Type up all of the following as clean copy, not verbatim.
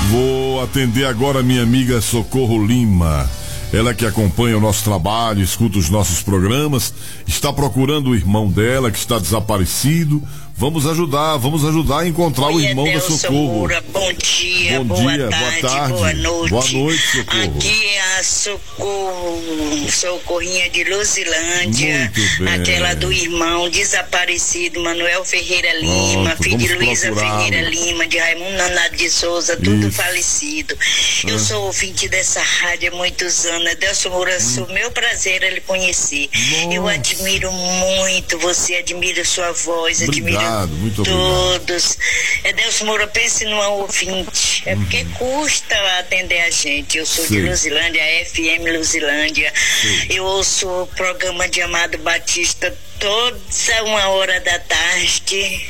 Vou atender agora minha amiga Socorro Lima. Ela que acompanha o nosso trabalho, escuta os nossos programas, está procurando o irmão dela que está desaparecido. Vamos ajudar a encontrar o irmão da Socorro. Moura, bom dia, boa tarde, boa noite. Boa noite, Socorro. Aqui é a Socorrinha de Luzilândia, aquela do irmão desaparecido, Manuel Ferreira Lima, filho de Luísa Ferreira Lima, de Raimundo Nonato de Souza, tudo falecido. Eu sou ouvinte dessa rádio há muitos anos. Adelson Moura, é meu prazer ele conhecer. Eu admiro muito você, admiro sua voz, admiro muito todos. Adelson Moura, pense numa ouvinte. É porque custa atender a gente. Eu sou de Luzilândia, FM Luzilândia. Eu ouço o programa de Amado Batista toda 1h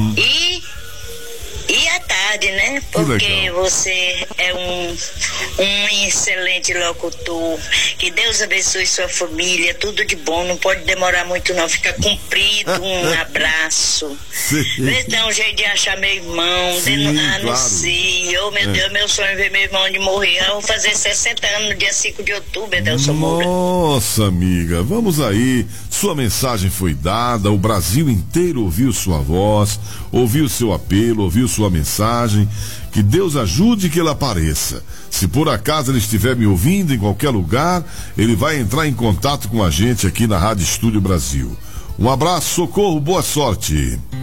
e à tarde, né? Porque você é um excelente locutor. Que Deus abençoe sua família, tudo de bom. Não pode demorar muito não, fica cumprido. Um abraço. Vê se dá um jeito de achar meu irmão. Anuncie. Oh, meu Deus, meu sonho é ver meu irmão de morrer. Eu vou fazer 60 anos no dia 5 de outubro, Adelson Moura. Nossa, amiga, vamos aí. Sua mensagem foi dada, o Brasil inteiro ouviu sua voz, ouviu seu apelo, ouviu sua mensagem. Que Deus ajude que ele apareça. Se por acaso ele estiver me ouvindo em qualquer lugar, ele vai entrar em contato com a gente aqui na Rádio Estúdio Brasil. Um abraço, Socorro, boa sorte.